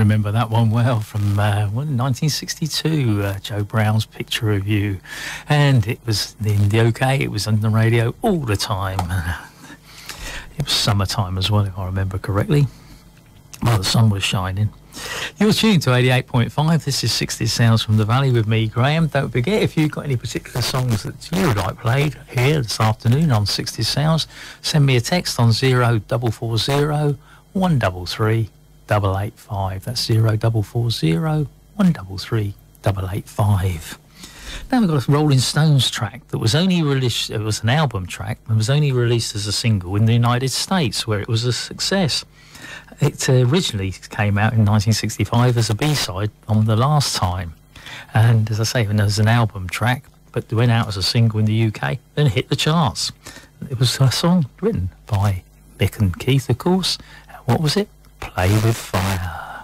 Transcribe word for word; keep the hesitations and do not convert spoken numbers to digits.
remember that one well, from uh, well, nineteen sixty-two, uh, Joe Brown's Picture Review. And it was in the U K, it was on the radio all the time. It was summertime as well, if I remember correctly, while the sun was shining. You're tuned to eighty-eight point five. This is sixties Sounds from the Valley with me, Graham. Don't forget, if you've got any particular songs that you would like played here this afternoon on sixties Sounds, send me a text on zero double four zero one double three double eight five. That's zero double four zero one double three double eight five. Now we've got a Rolling Stones track that was only released, it was an album track, and was only released as a single in the United States, where it was a success. It uh, originally came out in nineteen sixty-five as a B-side on The Last Time. And as I say, it was an album track, but it went out as a single in the U K, then hit the charts. It was a song written by Mick and Keith, of course. What was it? Play with Fire.